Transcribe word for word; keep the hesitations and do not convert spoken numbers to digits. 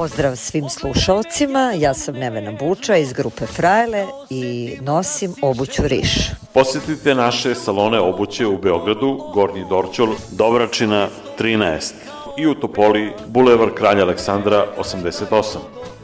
Pozdrav svim slušalcima, ja sam Nevena Buča iz grupe Frajle i nosim obuću Riš. Posjetite naše salone obuće u Beogradu, Gornji Dorćol, Dobračina trinaest i u Topoli, Bulevar Kralja Aleksandra osamdeset osam.